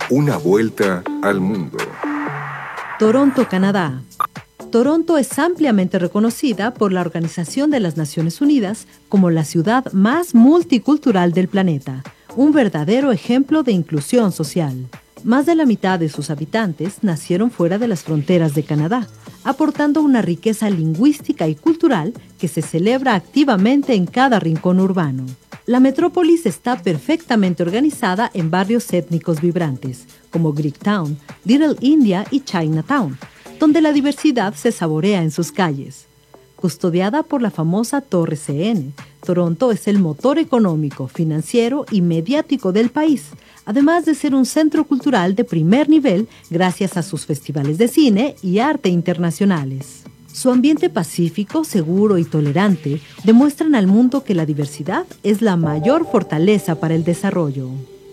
Una vuelta al mundo. Toronto, Canadá. Toronto es ampliamente reconocida por la Organización de las Naciones Unidas como la ciudad más multicultural del planeta, un verdadero ejemplo de inclusión social. Más de la mitad de sus habitantes nacieron fuera de las fronteras de Canadá, aportando una riqueza lingüística y cultural que se celebra activamente en cada rincón urbano. La metrópolis está perfectamente organizada en barrios étnicos vibrantes, como Greektown, Little India y Chinatown, donde la diversidad se saborea en sus calles. Custodiada por la famosa Torre CN, Toronto es el motor económico, financiero y mediático del país, además de ser un centro cultural de primer nivel gracias a sus festivales de cine y arte internacionales. Su ambiente pacífico, seguro y tolerante demuestran al mundo que la diversidad es la mayor fortaleza para el desarrollo.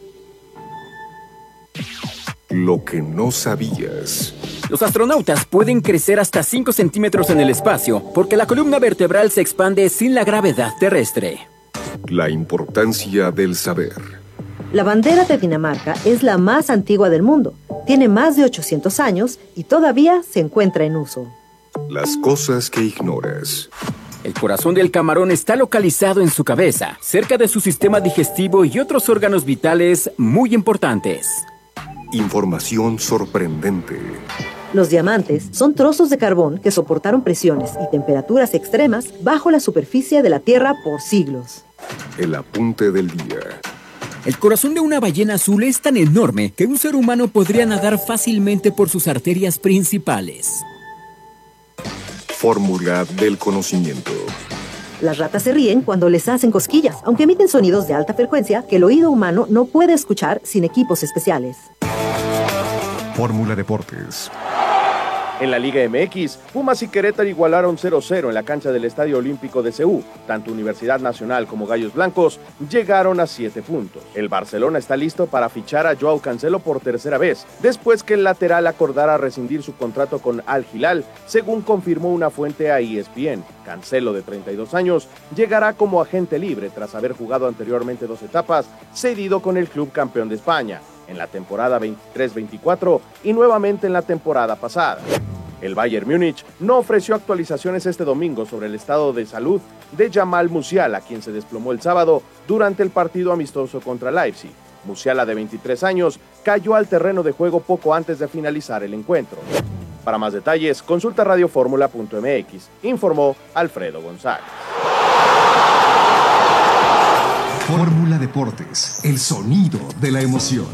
Lo que no sabías. Los astronautas pueden crecer hasta 5 centímetros en el espacio porque la columna vertebral se expande sin la gravedad terrestre. La importancia del saber. La bandera de Dinamarca es la más antigua del mundo. Tiene más de 800 años y todavía se encuentra en uso. Las cosas que ignoras. El corazón del camarón está localizado en su cabeza, cerca de su sistema digestivo y otros órganos vitales muy importantes. Información sorprendente. Los diamantes son trozos de carbón que soportaron presiones y temperaturas extremas bajo la superficie de la Tierra por siglos. El apunte del día. El corazón de una ballena azul es tan enorme que un ser humano podría nadar fácilmente por sus arterias principales. Fórmula del conocimiento. Las ratas se ríen cuando les hacen cosquillas, aunque emiten sonidos de alta frecuencia que el oído humano no puede escuchar sin equipos especiales. Fórmula Deportes. En la Liga MX, Pumas y Querétaro igualaron 0-0 en la cancha del Estadio Olímpico de Seúl. Tanto Universidad Nacional como Gallos Blancos llegaron a 7 puntos. El Barcelona está listo para fichar a Joao Cancelo por tercera vez, después que el lateral acordara rescindir su contrato con Al Hilal, según confirmó una fuente a ESPN. Cancelo, de 32 años, llegará como agente libre tras haber jugado anteriormente 2 etapas, cedido con el club campeón de España, en la temporada 23-24 y nuevamente en la temporada pasada. El Bayern Múnich no ofreció actualizaciones este domingo sobre el estado de salud de Jamal Musiala, quien se desplomó el sábado durante el partido amistoso contra Leipzig. Musiala, de 23 años, cayó al terreno de juego poco antes de finalizar el encuentro. Para más detalles, consulta radioformula.mx, informó Alfredo González. Fórmula Deportes, el sonido de la emoción.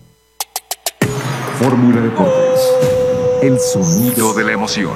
Fórmula Deportes, el sonido de la emoción.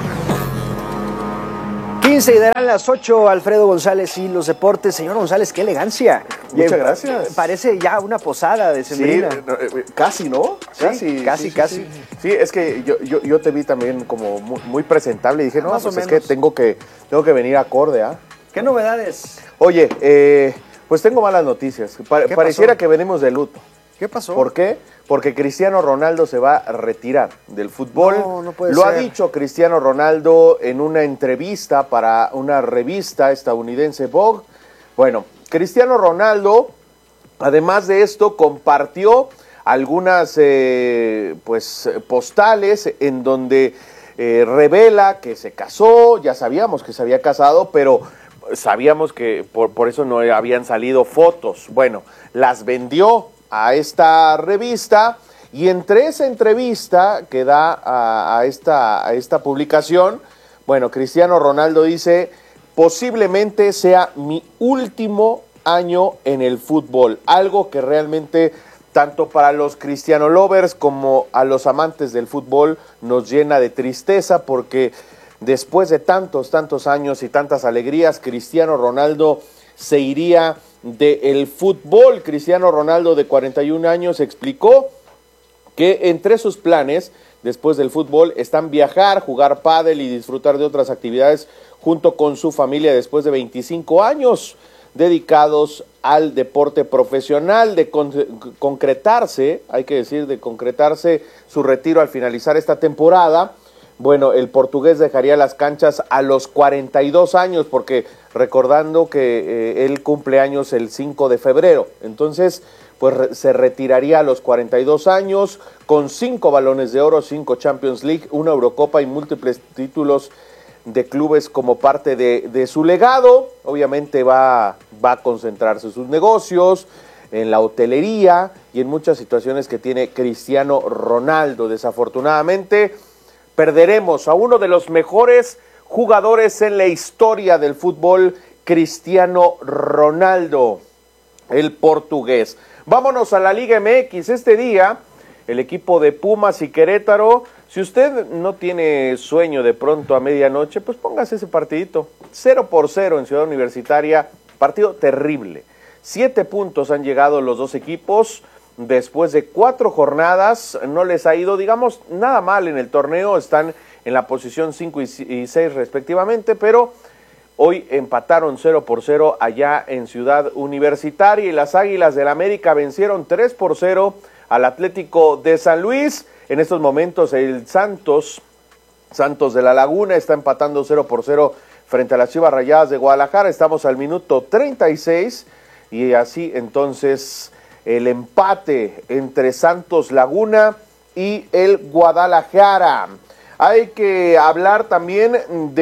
15 y darán las 8, Alfredo González y los deportes. Señor González, qué elegancia. Muchas gracias. Parece ya una posada de sembrina. Sí, casi, ¿no? Sí, casi. Sí, es que yo te vi también como muy presentable y dije, no, Más pues o es menos. que tengo que venir acorde, ¿ah? ¿Qué novedades? Oye, pues tengo malas noticias. ¿Qué Pareciera pasó? que venimos de luto. ¿Qué pasó? ¿Por qué? Porque Cristiano Ronaldo se va a retirar del fútbol. No puede Lo ser. ha dicho Cristiano Ronaldo en una entrevista para una revista estadounidense, Vogue. Bueno, Cristiano Ronaldo, además de esto, compartió algunas postales en donde revela que se casó. Ya sabíamos que se había casado, pero sabíamos que por eso no habían salido fotos. Bueno, las vendió a esta revista y entre esa entrevista que da a esta publicación, bueno, Cristiano Ronaldo dice: posiblemente sea mi último año en el fútbol, algo que realmente tanto para los Cristiano lovers como a los amantes del fútbol nos llena de tristeza, porque después de tantos años y tantas alegrías, Cristiano Ronaldo se iría del fútbol. Cristiano Ronaldo, de 41 años, explicó que entre sus planes después del fútbol están viajar, jugar pádel y disfrutar de otras actividades junto con su familia después de 25 años dedicados al deporte profesional. De concretarse, hay que decir, de concretarse su retiro al finalizar esta temporada, bueno, el portugués dejaría las canchas a los 42 años, porque recordando que él cumple años el 5 de febrero. Entonces, pues se retiraría a los 42 años con 5 balones de oro, 5 Champions League, una Eurocopa y múltiples títulos de clubes como parte de su legado. Obviamente va a concentrarse en sus negocios, en la hotelería y en muchas situaciones que tiene Cristiano Ronaldo. Desafortunadamente perderemos a uno de los mejores jugadores en la historia del fútbol, Cristiano Ronaldo, el portugués. Vámonos a la Liga MX. Este día, el equipo de Pumas y Querétaro, si usted no tiene sueño de pronto a medianoche, pues póngase ese partidito. 0-0 en Ciudad Universitaria, partido terrible. 7 puntos han llegado los dos equipos. Después de 4 jornadas, no les ha ido, digamos, nada mal en el torneo. Están en la posición 5 y 6 respectivamente, pero hoy empataron 0-0 allá en Ciudad Universitaria y las Águilas del América vencieron 3-0 al Atlético de San Luis. En estos momentos el Santos de la Laguna está empatando 0-0 frente a las Chivas Rayadas de Guadalajara. Estamos al minuto 36 y así entonces el empate entre Santos Laguna y el Guadalajara. Hay que hablar también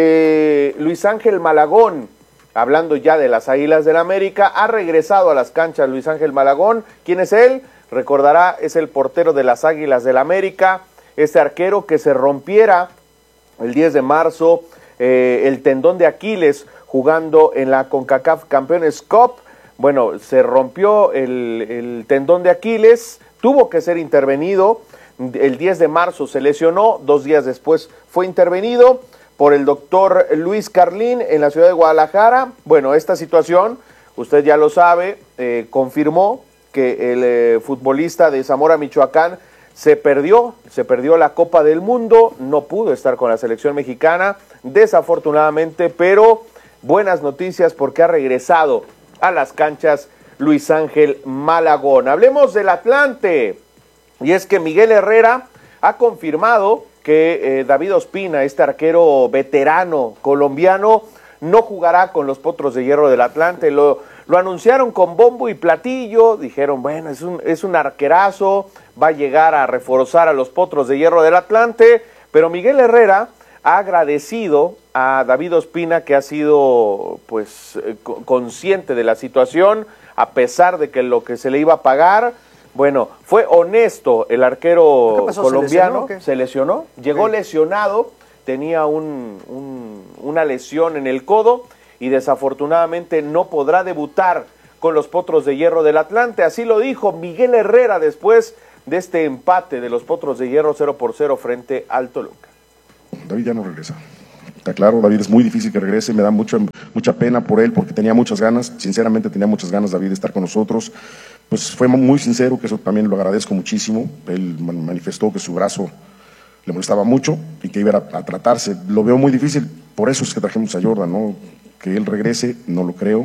de Luis Ángel Malagón. Hablando ya de las Águilas del América, ha regresado a las canchas Luis Ángel Malagón. ¿Quién es él? Recordará, es el portero de las Águilas del América, este arquero que se rompiera el 10 de marzo el tendón de Aquiles jugando en la CONCACAF Campeones Cup. Bueno, se rompió el tendón de Aquiles, tuvo que ser intervenido. El 10 de marzo se lesionó, 2 días después fue intervenido por el doctor Luis Carlín en la ciudad de Guadalajara. Bueno, esta situación, usted ya lo sabe, confirmó que el futbolista de Zamora, Michoacán, se perdió la Copa del Mundo, no pudo estar con la selección mexicana, desafortunadamente, pero buenas noticias porque ha regresado a las canchas Luis Ángel Malagón. Hablemos del Atlante. Y es que Miguel Herrera ha confirmado que David Ospina, este arquero veterano colombiano, no jugará con los Potros de Hierro del Atlante. Lo anunciaron con bombo y platillo, dijeron, bueno, es un arquerazo, va a llegar a reforzar a los Potros de Hierro del Atlante, pero Miguel Herrera ha agradecido a David Ospina, que ha sido pues consciente de la situación, a pesar de que lo que se le iba a pagar. Bueno, fue honesto el arquero colombiano, se lesionó, llegó lesionado, tenía una lesión en el codo y desafortunadamente no podrá debutar con los Potros de Hierro del Atlante. Así lo dijo Miguel Herrera después de este empate de los Potros de Hierro 0-0 frente al Toluca. David ya no regresa. Está claro, David es muy difícil que regrese, me da mucha pena por él porque tenía muchas ganas, sinceramente tenía muchas ganas David de estar con nosotros. Pues fue muy sincero, que eso también lo agradezco muchísimo. Él manifestó que su brazo le molestaba mucho y que iba a tratarse. Lo veo muy difícil, por eso es que trajimos a Jordan, ¿no? Que él regrese, no lo creo.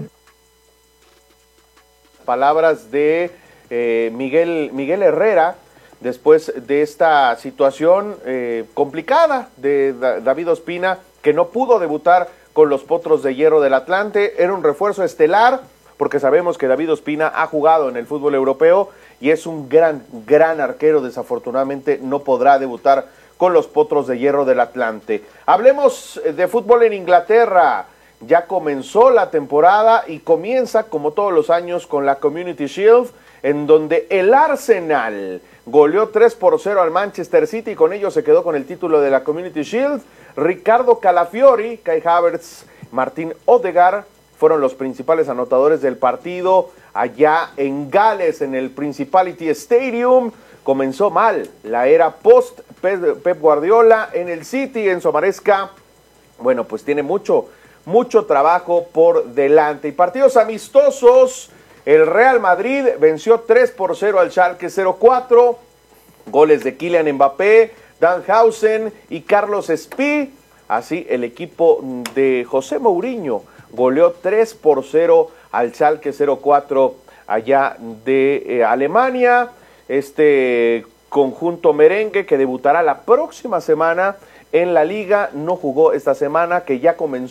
Palabras de Miguel Herrera después de esta situación complicada de David Ospina, que no pudo debutar con los Potros de Hierro del Atlante. Era un refuerzo estelar, porque sabemos que David Ospina ha jugado en el fútbol europeo y es un gran arquero. Desafortunadamente no podrá debutar con los Potros de Hierro del Atlante. Hablemos de fútbol en Inglaterra. Ya comenzó la temporada y comienza, como todos los años, con la Community Shield, en donde el Arsenal goleó 3-0 al Manchester City y con ello se quedó con el título de la Community Shield. Ricardo Calafiori, Kai Havertz, Martín Odegaard fueron los principales anotadores del partido allá en Gales, en el Principality Stadium. Comenzó mal la era post Pep Guardiola en el City. Enzo Maresca, bueno, pues tiene mucho trabajo por delante. Y partidos amistosos, el Real Madrid venció 3-0 al Schalke 04, goles de Kylian Mbappé, Danhausen y Carlos Espí. Así el equipo de José Mourinho goleó 3-0 al Schalke 04 allá de Alemania. Este conjunto merengue que debutará la próxima semana en la liga, no jugó esta semana, que ya comenzó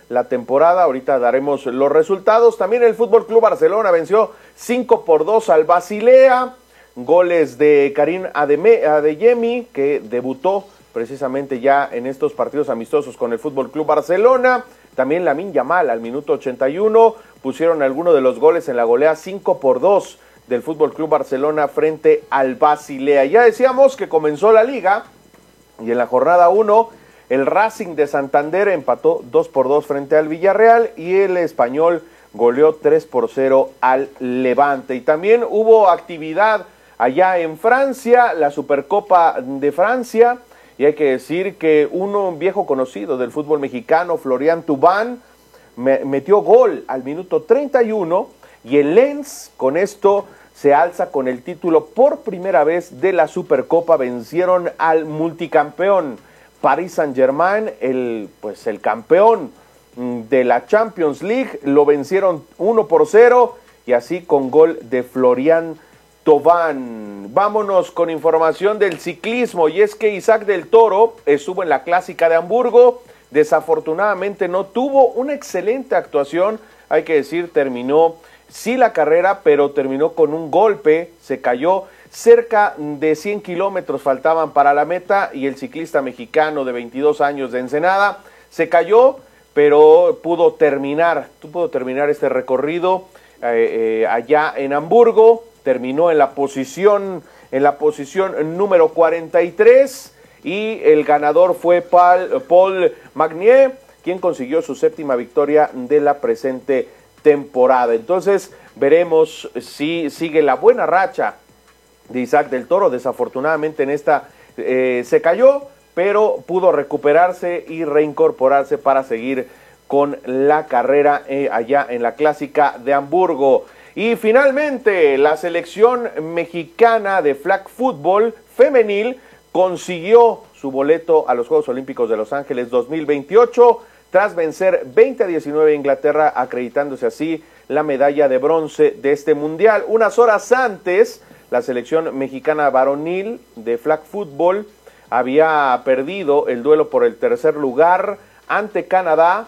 la temporada. Ahorita daremos los resultados. También el Fútbol Club Barcelona venció 5-2 al Basilea. Goles de Karim Adeyemi, que debutó precisamente ya en estos partidos amistosos con el Fútbol Club Barcelona. También Lamine Yamal al minuto 81 pusieron algunos de los goles en la goleada 5-2 del Fútbol Club Barcelona frente al Basilea. Ya decíamos que comenzó la liga y en la jornada 1 el Racing de Santander empató 2-2 frente al Villarreal y el Español goleó 3-0 al Levante. Y también hubo actividad allá en Francia, la Supercopa de Francia. Y hay que decir que un viejo conocido del fútbol mexicano, Florian Thauvin, metió gol al minuto 31 y el Lens con esto se alza con el título por primera vez de la Supercopa. Vencieron al multicampeón Paris Saint-Germain, el campeón de la Champions League. Lo vencieron 1-0 y así con gol de Florian Thauvin. Vámonos con información del ciclismo y es que Isaac del Toro estuvo en la Clásica de Hamburgo. Desafortunadamente no tuvo una excelente actuación, hay que decir, terminó sí la carrera, pero terminó con un golpe, se cayó. Cerca de 100 kilómetros faltaban para la meta y el ciclista mexicano de 22 años de Ensenada se cayó, pero pudo terminar este recorrido allá en Hamburgo. Terminó en la posición número 43 y el ganador fue Paul Magnier, quien consiguió su 7ª victoria de la presente temporada. Entonces veremos si sigue la buena racha de Isaac del Toro. Desafortunadamente en esta se cayó, pero pudo recuperarse y reincorporarse para seguir con la carrera allá en la Clásica de Hamburgo. Y finalmente, la selección mexicana de flag football femenil consiguió su boleto a los Juegos Olímpicos de Los Ángeles 2028 tras vencer 20-19 a Inglaterra, acreditándose así la medalla de bronce de este mundial. Unas horas antes, la selección mexicana varonil de flag football había perdido el duelo por el tercer lugar ante Canadá,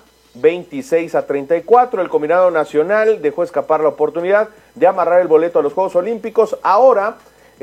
26-34. El combinado nacional dejó escapar la oportunidad de amarrar el boleto a los Juegos Olímpicos. Ahora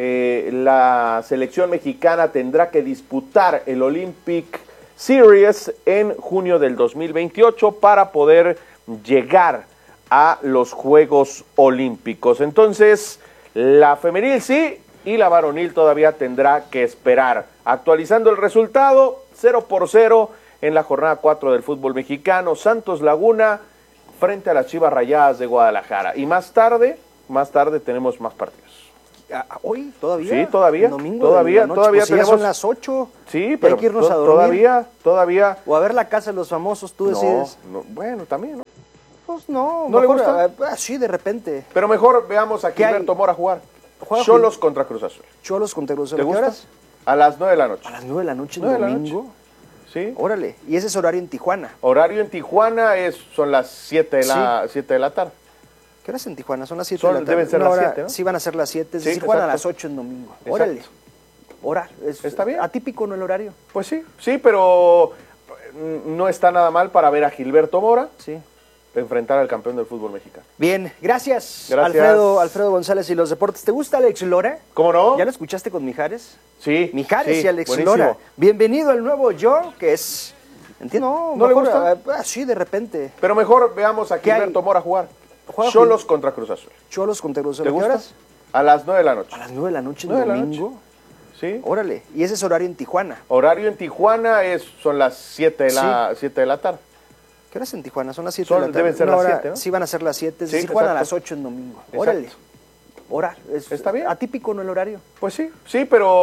la selección mexicana tendrá que disputar el Olympic Series en junio del 2028 para poder llegar a los Juegos Olímpicos. Entonces, la femenil sí y la varonil todavía tendrá que esperar. Actualizando el resultado, 0-0 en la jornada 4 del fútbol mexicano. Santos Laguna frente a las Chivas Rayadas de Guadalajara. Y más tarde tenemos más partidos. ¿Hoy? ¿Todavía? Sí, todavía. Domingo todavía pues tenemos. Ya son las 8. Sí, pero hay que irnos a dormir. Todavía. O a ver la casa de los famosos, tú decides. No, bueno, también, ¿no? Pues no. ¿No mejor, le gusta? Sí, de repente. Pero mejor veamos a Gilberto Mora jugar. Xolos contra Cruz Azul. Cholos contra Cruz Azul. ¿Te ¿A qué gusta? horas? A las 9 de la noche. A las 9 de la noche en 9 de la domingo. noche. Sí. Órale. Y ese es horario en Tijuana. Horario en Tijuana son las 7 de la tarde. ¿Qué horas en Tijuana? Son las 7 de la tarde. Deben ser las 7, ¿no? Sí, van a ser las 7. Es Sí, decir, juegan a exacto. las 8 en domingo. Órale. Exacto. ¿Está bien? Atípico, ¿no, el horario? Pues sí, pero no está nada mal para ver a Gilberto Mora Sí. enfrentar al campeón del fútbol mexicano. Bien, gracias. Gracias. Alfredo González y los deportes. ¿Te gusta Alex Lora? ¿Cómo no? ¿Ya lo escuchaste con Mijares? Sí. Mijares sí, y Alex buenísimo. Lora. Bienvenido al nuevo yo, que es... Entiendo. ¿No le gusta? Sí, de repente. Pero mejor veamos a ¿Qué hay? Gilberto Mora jugar. Juega Xolos contra Cruz Azul. Cholos contra Cruz Azul. ¿Te ¿A qué gusta? horas? A las 9 de la noche. A las 9 de la noche en 9 de la domingo. Sí. Órale. Y ese es horario en Tijuana. Horario en Tijuana son las 7 de la tarde. ¿Qué horas en Tijuana? Son las 7 de la tarde. Deben ser las 7, ¿no? Sí, van a ser las 7. Es Sí, decir, juegan a exacto. las 8 en domingo. Exacto. Órale. ¿Está bien? Atípico, ¿no, el horario? Pues sí, pero